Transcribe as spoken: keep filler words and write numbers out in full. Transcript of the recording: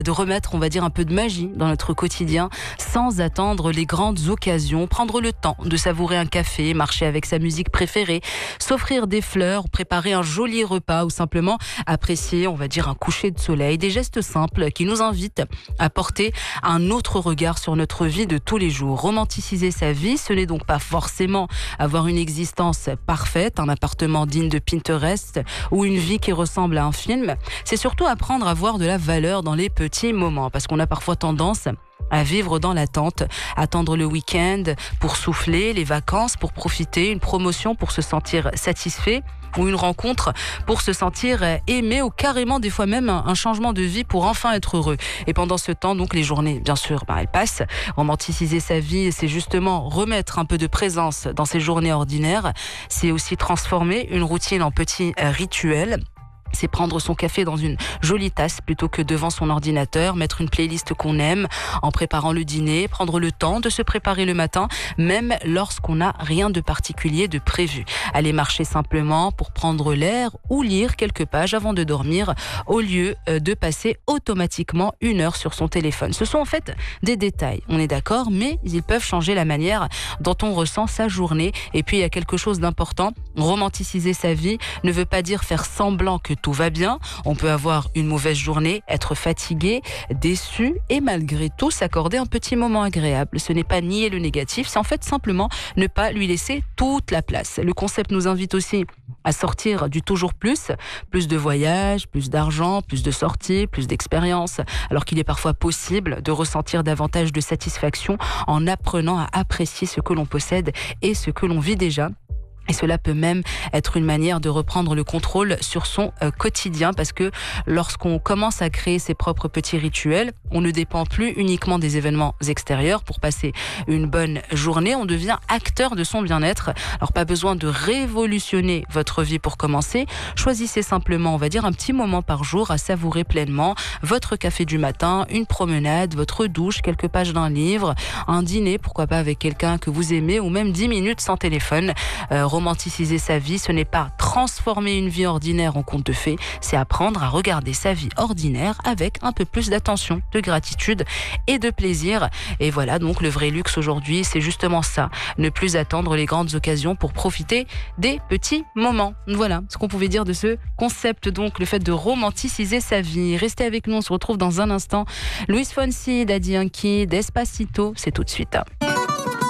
de remettre, on va dire, un peu de magie dans notre quotidien sans attendre les grandes occasions, prendre le temps de savourer un café, marcher avec sa musique préférée, s'offrir des fleurs, préparer un joli repas ou simplement apprécier, on va dire, un coucher de soleil, des gestes simples qui nous invitent à porter un autre regard sur notre vie de tous les jours. Romanticiser sa vie, ce n'est donc pas forcément avoir une existence parfaite, un appartement digne de Pinterest ou une vie qui ressemble à un film. C'est surtout apprendre à voir de la valeur dans les petits moments, parce qu'on a parfois tendance à vivre dans l'attente, attendre le week-end pour souffler, les vacances pour profiter, une promotion pour se sentir satisfait ou une rencontre pour se sentir aimé ou carrément des fois même un changement de vie pour enfin être heureux. Et pendant ce temps, donc les journées, bien sûr, bah, elles passent. Romanticiser sa vie, c'est justement remettre un peu de présence dans ces journées ordinaires. C'est aussi transformer une routine en petits rituels. C'est prendre son café dans une jolie tasse plutôt que devant son ordinateur, mettre une playlist qu'on aime en préparant le dîner, prendre le temps de se préparer le matin, même lorsqu'on n'a rien de particulier de prévu. Aller marcher simplement pour prendre l'air ou lire quelques pages avant de dormir au lieu de passer automatiquement une heure sur son téléphone. Ce sont en fait des détails, on est d'accord, mais ils peuvent changer la manière dont on ressent sa journée. Et puis il y a quelque chose d'important, romanticiser sa vie ne veut pas dire faire semblant que tout va bien. On peut avoir une mauvaise journée, être fatigué, déçu et malgré tout s'accorder un petit moment agréable. Ce n'est pas nier le négatif, c'est en fait simplement ne pas lui laisser toute la place. Le concept nous invite aussi à sortir du toujours plus, plus de voyages, plus d'argent, plus de sorties, plus d'expériences, alors qu'il est parfois possible de ressentir davantage de satisfaction en apprenant à apprécier ce que l'on possède et ce que l'on vit déjà. Et cela peut même être une manière de reprendre le contrôle sur son euh, quotidien, parce que lorsqu'on commence à créer ses propres petits rituels, on ne dépend plus uniquement des événements extérieurs pour passer une bonne journée, on devient acteur de son bien-être. Alors pas besoin de révolutionner votre vie pour commencer, choisissez simplement, on va dire, un petit moment par jour à savourer pleinement, votre café du matin, une promenade, votre douche, quelques pages d'un livre, un dîner, pourquoi pas avec quelqu'un que vous aimez, ou même dix minutes sans téléphone. Euh, Romanticiser sa vie, ce n'est pas transformer une vie ordinaire en conte de fées, c'est apprendre à regarder sa vie ordinaire avec un peu plus d'attention, de gratitude et de plaisir. Et voilà, donc le vrai luxe aujourd'hui, c'est justement ça, ne plus attendre les grandes occasions pour profiter des petits moments. Voilà ce qu'on pouvait dire de ce concept, donc le fait de romanticiser sa vie. Restez avec nous, on se retrouve dans un instant. Luis Fonsi, Daddy Yankee, Despacito, c'est tout de suite.